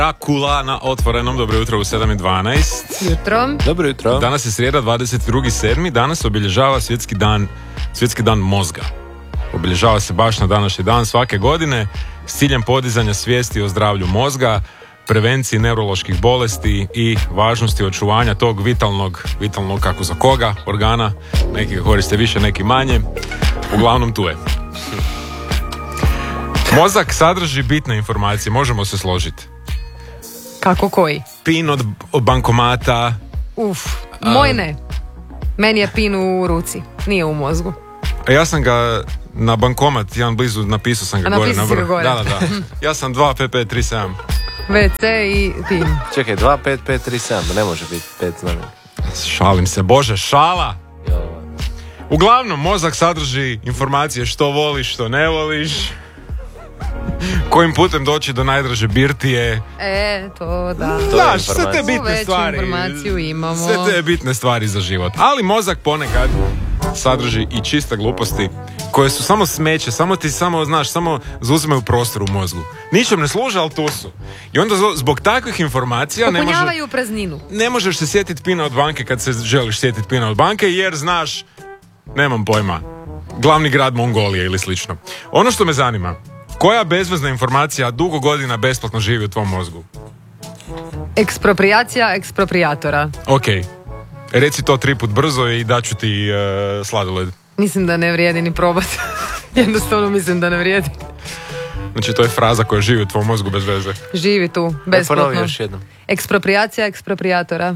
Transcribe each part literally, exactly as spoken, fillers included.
Dracula na Otvorenom. Dobro jutro u sedam i dvanaest. Jutro. Dobro jutro. Danas je srijeda, dvadeset drugi sedmi Danas obilježava svjetski dan, svjetski dan mozga. Obilježava se baš na današnji dan svake godine s ciljem podizanja svijesti o zdravlju mozga, prevenciji neuroloških bolesti i važnosti očuvanja tog vitalnog, vitalnog kako za koga, organa. Neki ga koriste više, neki manje. Uglavnom tu je. Mozak sadrži bitne informacije, možemo se složiti. Kako koji? Pin od, od bankomata. Uf, moj ne. Meni je pin u ruci, nije u mozgu. A ja sam ga na bankomat, jedan blizu, napisao sam ga A gore. napisao si ga gore. Da, da, da. Ja sam dva pet pet tri sedam. ve ce i pin. Čekaj, dva pet pet tri sedam, ne može biti pet znamenja. Šalim se, bože, šala! Uglavnom, mozak sadrži informacije što voliš, što ne voliš, kojim putem doći do najdraže birtije. E, to da. Znaš, sve te Tu bitne veću stvari. informaciju imamo. Sve te bitne stvari za život. Ali mozak ponekad sadrži i čiste gluposti koje su samo smeće, samo ti samo, znaš, samo zauzimaju prostor u mozgu. Ničem ne služe, ali tu su. I onda zbog takvih informacija ne, može, Popunjavaju prazninu. ne možeš se sjetiti pina od banke kad se želiš sjetiti pina od banke, jer znaš, nemam pojma, glavni grad Mongolije ili slično. Ono što me zanima, koja bezvezna informacija dugo godina besplatno živi u tvom mozgu? Eksproprijacija eksproprijatora. Ok, reci to tri put brzo i daću ti uh, sladoled. Mislim da ne vrijedi ni probati. Jednostavno mislim da ne vrijedi. Znači to je fraza koja živi u tvom mozgu bez veze. Živi tu, Ne ponovi besplatno. još jednom. Eksproprijacija eksproprijatora.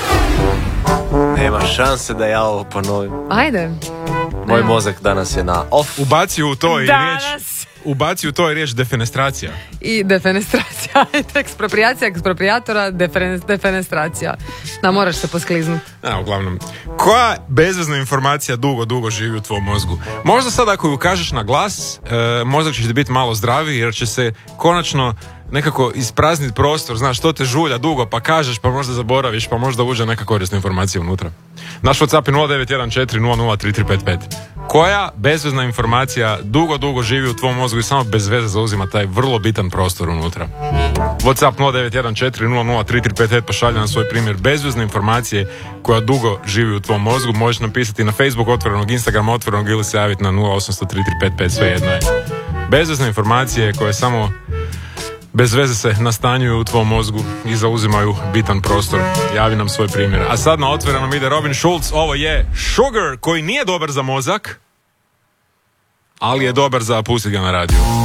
Nema šanse da ja ovo ponovim. Ajde. Moj Evo. mozak danas je na off. Ubaci u to i riječ, Danas. ubaci u to i riječ defenestracija. I defenestracija. Eksproprijacija eksproprijatora, defen- defenestracija. Da, moraš se poskliznuti. A, uglavnom, koja bezvezna informacija dugo, dugo živi u tvom mozgu? Možda sad ako ju kažeš na glas, e, mozak će ti biti malo zdraviji jer će se konačno nekako isprazniti prostor, znaš, to te žulja dugo, pa kažeš, pa možda zaboraviš, pa možda uđe neka korisna informacija unutra. Naš WhatsApp je nula devet jedan četiri nula nula tri tri pet pet. Koja bezvezna informacija dugo, dugo živi u tvom mozgu i samo bez veze zauzima taj vrlo bitan prostor unutra? WhatsApp nula devet jedan četiri nula nula tri tri pet pet, pošalja nam svoj primjer bezvezne informacije koja dugo živi u tvom mozgu. Možeš napisati na Facebook Otvorenog, Instagram Otvorenog ili se javiti na nula osam sto tri tri pet pet, sve jedno je. Bezvezne informacije koje samo bez veze se nastanjuju u tvom mozgu i zauzimaju bitan prostor. Javi nam svoj primjer. A sad na Otvorenom ide Robin Schulz. Ovo je Sugar, koji nije dobar za mozak, ali je dobar za pustit ga na radiju.